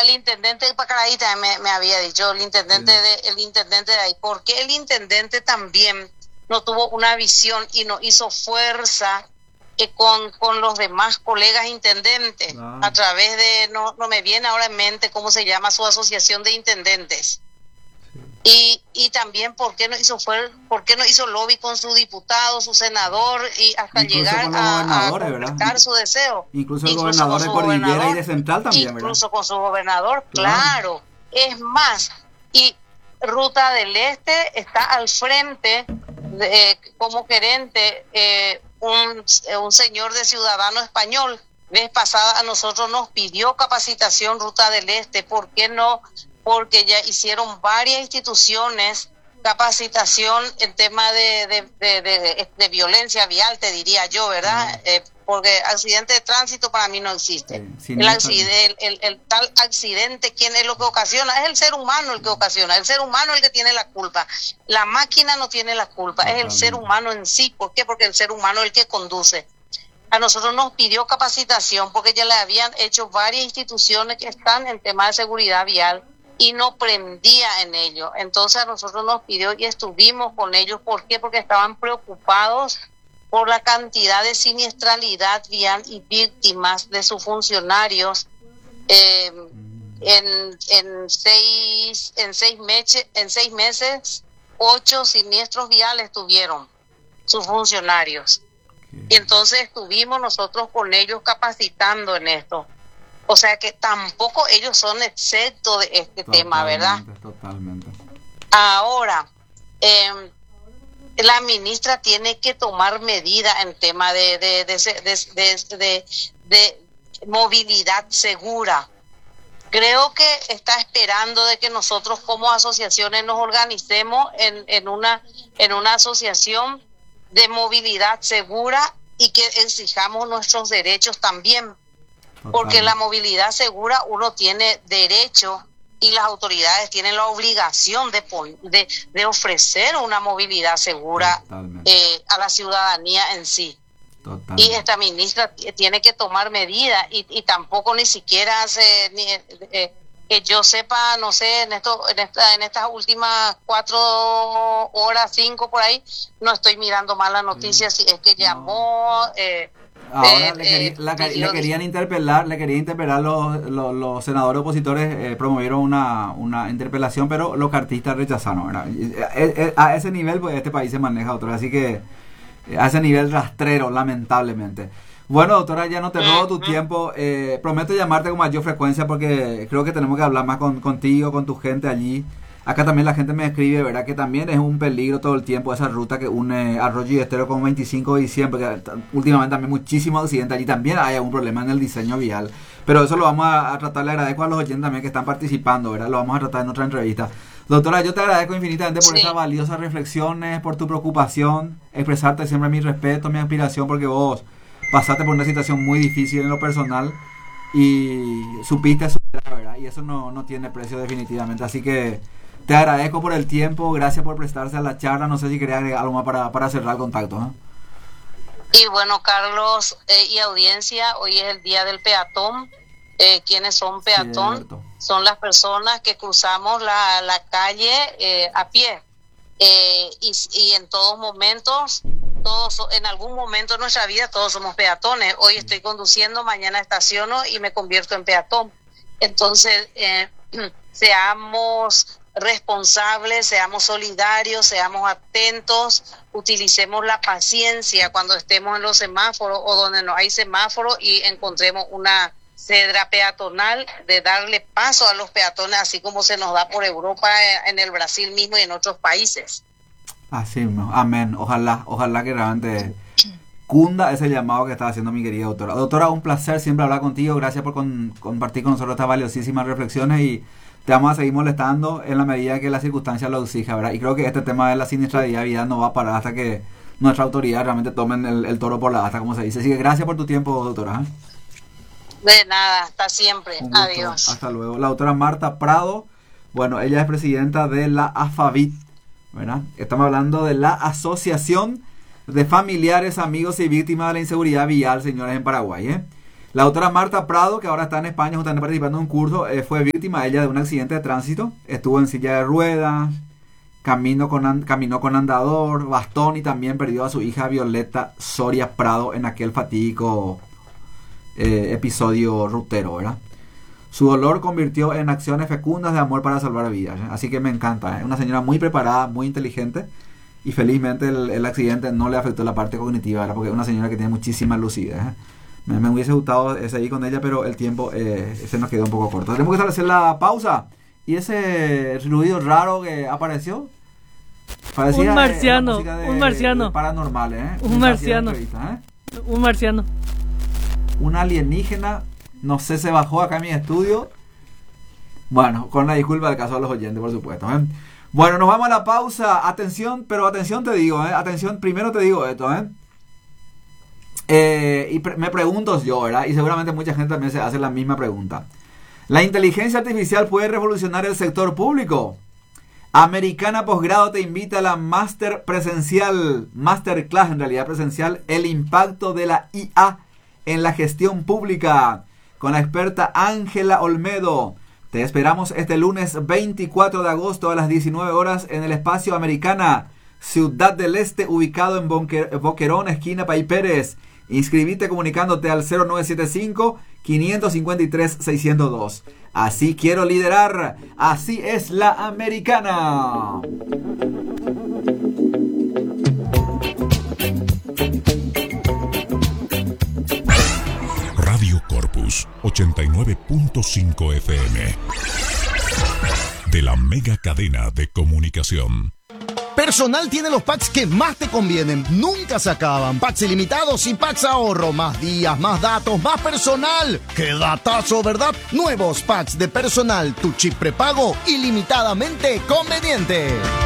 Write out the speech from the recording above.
al intendente de Pacaraí también me había dicho, el intendente de ahí, porque el intendente también no tuvo una visión y no hizo fuerza con los demás colegas intendentes, a través de, no me viene ahora en mente cómo se llama su asociación de intendentes. Y también por qué no hizo lobby con su diputado, su senador, y hasta incluso llegar a concretar su deseo. Incluso el gobernador de Cordillera y de Central también, incluso ¿verdad? con su gobernador, claro. Es más, y Ruta del Este está al frente como gerente un señor de Ciudadano Español. Vez pasada a nosotros nos pidió capacitación Ruta del Este. ¿Por qué no? Porque ya hicieron varias instituciones capacitación en tema de violencia vial, te diría yo, ¿verdad? Porque accidente de tránsito para mí no existe. El tal accidente, ¿quién es lo que ocasiona? Es el ser humano el que ocasiona, el ser humano el que tiene la culpa. La máquina no tiene la culpa, es el ser humano en sí. ¿Por qué? Porque el ser humano es el que conduce. A nosotros nos pidió capacitación porque ya le habían hecho varias instituciones que están en tema de seguridad vial y no prendía en ello. Entonces a nosotros nos pidió y estuvimos con ellos. ¿Por qué? Porque estaban preocupados por la cantidad de siniestralidad vial y víctimas de sus funcionarios. En seis meses 8 siniestros viales tuvieron sus funcionarios. Y entonces estuvimos nosotros con ellos capacitando en esto. O sea que tampoco ellos son exceptos de este tema, ¿verdad? Totalmente. Ahora, la ministra tiene que tomar medidas en tema de movilidad segura. Creo que está esperando de que nosotros como asociaciones nos organicemos en una asociación de movilidad segura y que exijamos nuestros derechos también. Porque la movilidad segura uno tiene derecho y las autoridades tienen la obligación de ofrecer una movilidad segura a la ciudadanía en sí. Totalmente. Y esta ministra tiene que tomar medidas y tampoco ni siquiera hace que yo sepa, no sé, en estas últimas 4 horas, 5 por ahí, no estoy mirando más las noticias, si es que llamó. Ahora le querían interpelar los senadores opositores, promovieron una interpelación, pero los cartistas rechazaron, ¿verdad? A ese nivel pues este país se maneja, doctora, así que a ese nivel rastrero, lamentablemente. Bueno, doctora, ya no te robo tu tiempo, prometo llamarte con mayor frecuencia porque creo que tenemos que hablar más contigo, con tu gente allí. Acá también la gente me escribe, ¿verdad? Que también es un peligro todo el tiempo esa ruta que une Arroyo y Estero con 25 de diciembre, que últimamente también muchísimos accidentes. Allí también hay algún problema en el diseño vial. Pero eso lo vamos a tratar, le agradezco a los oyentes también que están participando, ¿verdad? Lo vamos a tratar en otra entrevista. Doctora, yo te agradezco infinitamente por esas valiosas reflexiones, por tu preocupación, expresarte siempre mi respeto, mi admiración, porque vos pasaste por una situación muy difícil en lo personal y supiste superar, ¿verdad? Y eso no tiene precio definitivamente, así que te agradezco por el tiempo, gracias por prestarse a la charla. No sé si quería agregar algo más para cerrar el contacto, ¿eh? Y bueno, Carlos y audiencia, hoy es el día del peatón. ¿Quiénes son peatón? Cierto. Son las personas que cruzamos la calle a pie. Y en todos momentos, en algún momento de nuestra vida, todos somos peatones. Hoy estoy conduciendo, mañana estaciono y me convierto en peatón. Entonces, seamos responsables, seamos solidarios, seamos atentos, utilicemos la paciencia cuando estemos en los semáforos o donde no hay semáforos y encontremos una cedra peatonal, de darle paso a los peatones, así como se nos da por Europa, en el Brasil mismo y en otros países. Así mismo, amén. Ojalá que realmente cunda ese llamado que está haciendo mi querida doctora. Doctora, un placer siempre hablar contigo, gracias por compartir con nosotros estas valiosísimas reflexiones y te vamos a seguir molestando en la medida que las circunstancias lo exijan, ¿verdad? Y creo que este tema de la siniestralidad vial no va a parar hasta que nuestra autoridad realmente tomen el toro por la asta, como se dice. Así que gracias por tu tiempo, doctora. De nada, hasta siempre. Adiós. Hasta luego. La doctora Marta Prado, bueno, ella es presidenta de la AFAVIT, ¿verdad? Estamos hablando de la Asociación de Familiares, Amigos y Víctimas de la Inseguridad Vial, señores, en Paraguay, ¿eh? La doctora Marta Prado, que ahora está en España justamente participando en un curso, fue víctima ella de un accidente de tránsito. Estuvo en silla de ruedas, caminó con andador, bastón, y también perdió a su hija Violeta Soria Prado en aquel fatídico episodio rutero, ¿verdad? Su dolor convirtió en acciones fecundas de amor para salvar vidas, ¿eh? Así que me encanta, ¿eh? Una señora muy preparada, muy inteligente, y felizmente el accidente no le afectó la parte cognitiva, ¿verdad? Porque es una señora que tiene muchísima lucidez, ¿eh? Me hubiese gustado seguir con ella, pero el tiempo se nos quedó un poco corto. Tenemos que establecer la pausa. Y ese ruido raro que apareció parecía un marciano, un marciano paranormal, ¿eh? Un marciano, un marciano, un alienígena. No sé, se bajó acá en mi estudio. Bueno, con la disculpa del caso de los oyentes, por supuesto, ¿eh? Bueno, nos vamos a la pausa. Atención, pero atención te digo, ¿eh? Atención, primero te digo esto, ¿eh? Me pregunto yo, ¿verdad? Y seguramente mucha gente también se hace la misma pregunta. ¿La inteligencia artificial puede revolucionar el sector público? Americana Posgrado te invita a la masterclass en realidad presencial, el impacto de la IA en la gestión pública, con la experta Ángela Olmedo. Te esperamos este lunes 24 de agosto a las 19 horas en el espacio Americana, Ciudad del Este, ubicado en Boquerón, esquina Pay Pérez. Inscribite comunicándote al 0975-553-602. Así quiero liderar. Así es la Americana. Radio Corpus 89.5 FM. De la mega cadena de comunicación. Personal tiene los packs que más te convienen, nunca se acaban. Packs ilimitados y packs ahorro, más días, más datos, más personal. ¡Qué datazo!, ¿verdad? Nuevos packs de Personal, tu chip prepago ilimitadamente conveniente.